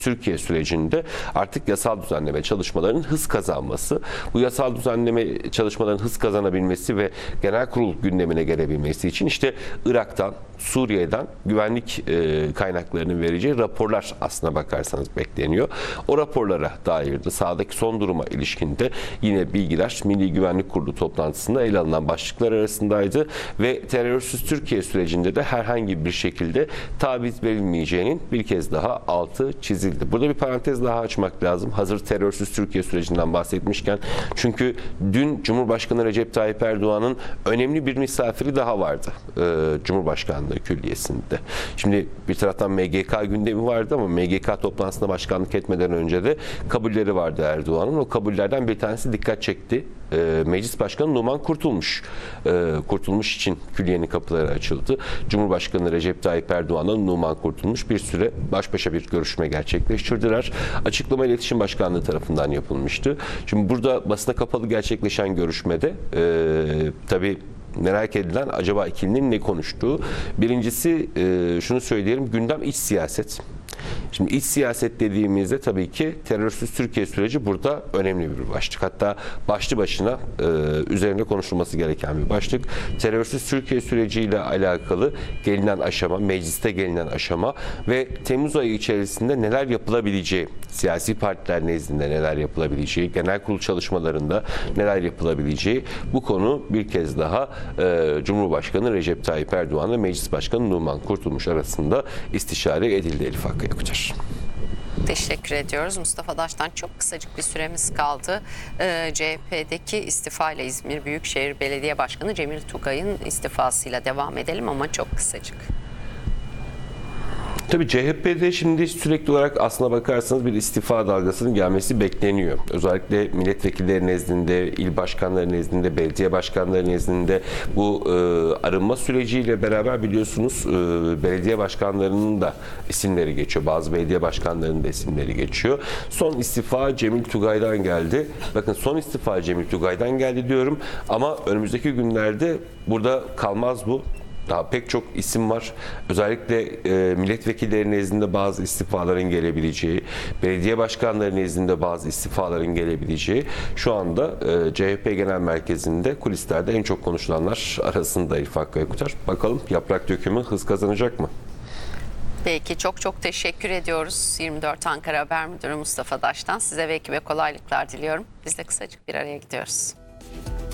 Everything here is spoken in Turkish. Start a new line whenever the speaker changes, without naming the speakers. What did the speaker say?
Türkiye sürecinde artık yasal düzenleme çalışmalarının hız kazanması, bu yasal düzenleme çalışmalarının hız kazanabilmesi ve genel kurul gündemine gelebilmesi için işte Irak'tan, Suriye'den güvenlik kaynaklarının vereceği raporlar aslına bakarsanız bekleniyor. O raporlara dair de sahadaki son duruma ilişkinde yine bilgiler Milli Güvenlik Kurulu toplantısında ele alınan başlıklar arasındaydı ve terörsüz Türkiye sürecinde de herhangi bir şekilde taviz verilmeyeceğinin bir kez daha altı çizildi. Burada bir parantez daha açmak lazım. Hazır terörsüz Türkiye sürecinden bahsetmişken, çünkü dün Cumhurbaşkanı Recep Tayyip Erdoğan'ın önemli bir misafiri daha vardı Cumhurbaşkanlığı Külliyesi'nde. Şimdi bir taraftan MGK gündemi vardı ama MGK toplantısına başkanlık etmeden önce de kabulleri vardı Erdoğan'ın. O kabullerden bir tanesi dikkat çekti. Meclis Başkanı Numan Kurtulmuş. Kurtulmuş için külliyenin kapıları açıldı. Cumhurbaşkanı Recep Tayyip Erdoğan'la Numan Kurtulmuş bir süre baş başa bir görüşme gerçekleştirdiler. Açıklama İletişim Başkanlığı tarafından yapılmıştı. Şimdi burada basına kapalı gerçekleşen görüşmede tabii merak edilen acaba ikilinin ne konuştuğu. Birincisi şunu söyleyelim, gündem iç siyaset. Şimdi iç siyaset dediğimizde tabii ki terörsüz Türkiye süreci burada önemli bir başlık. Hatta başlı başına üzerinde konuşulması gereken bir başlık. Terörsüz Türkiye süreciyle alakalı gelinen aşama, mecliste gelinen aşama ve Temmuz ayı içerisinde neler yapılabileceği, siyasi partiler nezdinde neler yapılabileceği, genel kurul çalışmalarında neler yapılabileceği, bu konu bir kez daha Cumhurbaşkanı Recep Tayyip Erdoğan ve Meclis Başkanı Numan Kurtulmuş arasında istişare edildi Elif Hakkı Yakıcır.
Teşekkür ediyoruz. Mustafa Daş'tan çok kısacık bir süremiz kaldı. CHP'deki istifa ile İzmir Büyükşehir Belediye Başkanı Cemil Tugay'ın istifasıyla devam edelim ama çok kısacık.
Tabii CHP'de şimdi sürekli olarak aslına bakarsanız bir istifa dalgasının gelmesi bekleniyor. Özellikle milletvekilleri nezdinde, il başkanları nezdinde, belediye başkanları nezdinde bu arınma süreciyle beraber biliyorsunuz belediye başkanlarının da isimleri geçiyor. Bazı belediye başkanlarının da isimleri geçiyor. Son istifa Cemil Tugay'dan geldi. Bakın son istifa Cemil Tugay'dan geldi diyorum ama önümüzdeki günlerde burada kalmaz bu. Daha pek çok isim var. Özellikle milletvekilleri nezdinde bazı istifaların gelebileceği, belediye başkanları nezdinde bazı istifaların gelebileceği şu anda CHP Genel Merkezi'nde kulislerde en çok konuşulanlar arasında Elif Hakkı Yakıcır. Bakalım yaprak dökümü hız kazanacak mı?
Peki, çok teşekkür ediyoruz. 24 Ankara Haber Müdürü Mustafa Daş'tan size ve ekibe kolaylıklar diliyorum. Biz de kısacık bir araya gidiyoruz.